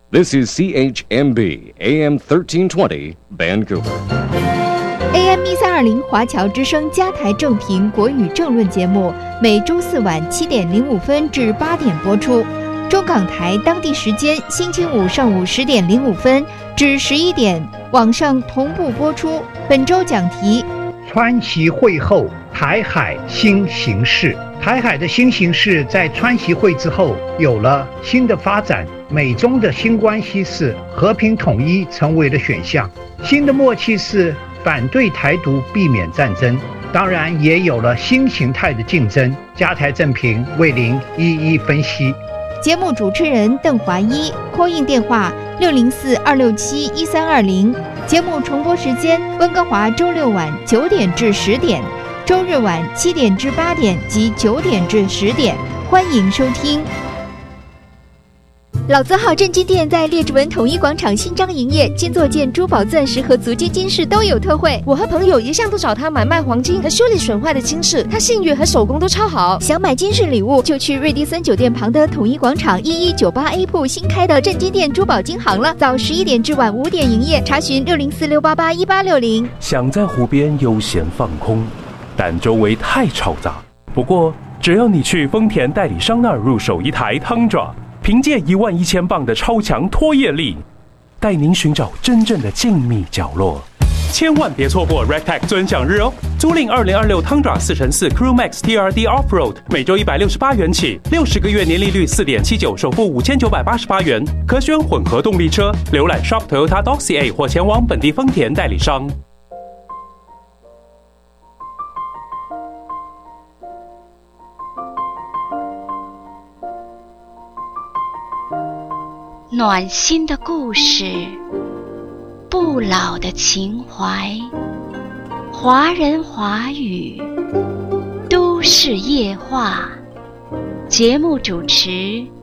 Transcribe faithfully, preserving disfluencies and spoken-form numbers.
This is C H M B A M thirteen twenty Vancouver。A M 一三二零华侨之声加台正评国语政论节目，每周四晚七点零五分至八点播出。中港台当地时间星期五上午十点零五分至十一点，网上同步播出。本周讲题： 川习会后，台海新形势。台海的新形势在川习会之后有了新的发展，美中的新关系是和平统一成为了选项，新的默契是反对台独，避免战争，当然也有了新形态的竞争。加台正评为您一一分析。 节目主持人邓华一 ，call in 电话六零四二六七一三二零。节目重播时间：温哥华周六晚九点至十点，周日晚七点至八点及九点至十点。欢迎收听。老字号正金店在列治文统一广场新张营业，金座件、珠宝、钻石和足金金饰都有特惠。 我和朋友一向都找他买卖黄金和修理损坏的金饰，他信誉和手工都超好。 想买金饰礼物，就去瑞迪森酒店旁的统一广场一一九八 A 铺新开的正金店珠宝金行了，早十一点至晚五点营业。查询六零四六八八一八六零。 想在湖边悠闲放空，但周围太嘈杂。不过，只要你去丰田代理商那儿入手一台 Tundra。凭借一万一千磅的超强拖曳力，带您寻找真正的静谧角落。千万别错过 Rectech 尊享日哦！租赁二零二六 Tundra 四乘四 Crew Max T R D Offroad， 每周一百六十八元起，六十个月年利率四点七九，首付五千九百八十八元，可选混合动力车。浏览 Shop Toyota Doxy A 或前往本地丰田代理商。 暖心的故事，不老的情怀，华人华语，都市夜话。节目主持